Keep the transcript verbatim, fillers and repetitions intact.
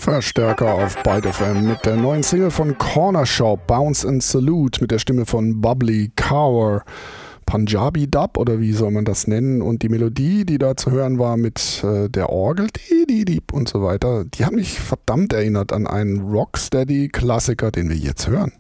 Verstärker auf Byte F M mit der neuen Single von Corner Shop, Bounce and Salute, mit der Stimme von Bubbly Kaur. Punjabi Dub oder wie soll man das nennen? Und die Melodie, die da zu hören war mit äh, der Orgel die, die, die, und so weiter, die hat mich verdammt erinnert an einen Rocksteady-Klassiker, den wir jetzt hören.